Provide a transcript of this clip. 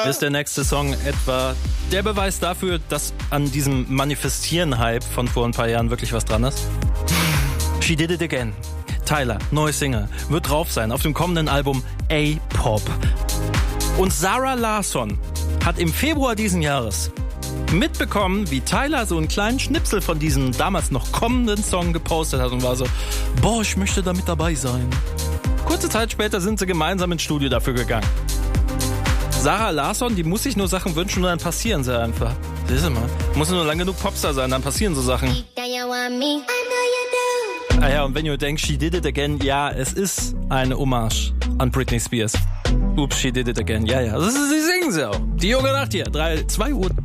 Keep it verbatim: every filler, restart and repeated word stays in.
Ist der nächste Song etwa der Beweis dafür, dass an diesem Manifestieren-Hype von vor ein paar Jahren wirklich was dran ist? She Did It Again. Tyler, neue Single, wird drauf sein auf dem kommenden Album A-Pop. Und Zara Larsson hat im Februar diesen Jahres mitbekommen, wie Tyler so einen kleinen Schnipsel von diesem damals noch kommenden Song gepostet hat und war so, boah, ich möchte da mit dabei sein. Kurze Zeit später sind sie gemeinsam ins Studio dafür gegangen. Zara Larsson, die muss sich nur Sachen wünschen und dann passieren sie einfach. Siehst du mal, muss nur lang genug Popstar sein, dann passieren so Sachen. Ah ja, und wenn ihr denkt, She Did It Again, ja, es ist eine Hommage an Britney Spears. Oops, She Did It Again, ja, ja. Das ist, sie singen sie auch. Die junge Nacht hier, drei, zwei Uhr